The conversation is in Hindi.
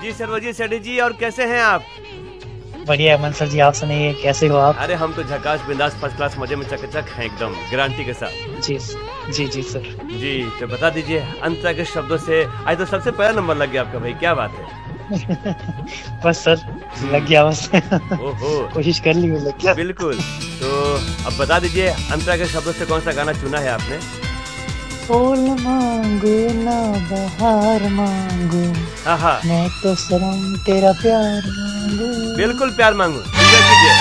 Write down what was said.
जी सर्वजीत सेठी जी, और कैसे हैं आप? बढ़िया अमन सर जी, आप सुनाइए कैसे हो आप? अरे हम तो झकास बिंदास फर्स्ट क्लास मजे में चकचक हैं एकदम गारंटी के साथ। जी जी जी सर। जी तो बता दीजिए अंतरा के शब्दों से आज तो सबसे पहला नंबर लग गया आपका भाई, क्या बात है? बस सर, लग गया बस। ओहो कोशिश कर ली, लग गया। बिल्कुल। तो अब बता दीजिए अंतरा के शब्दों से कौन सा गाना चुना है आपने? फूल मांगू ना बहार मांगू, हाँ हाँ मैं तो सनम तेरा प्यार मांगू। बिल्कुल प्यार मांगू, कीजिए।